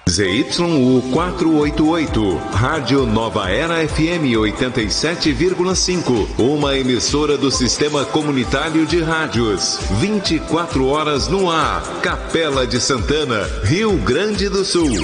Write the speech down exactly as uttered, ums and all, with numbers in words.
Z Y U quatrocentos e oitenta e oito, Rádio Nova Era F M oitenta e sete vírgula cinco, uma emissora do Sistema Comunitário de Rádios, vinte e quatro horas no ar, Capela de Santana, Rio Grande do Sul.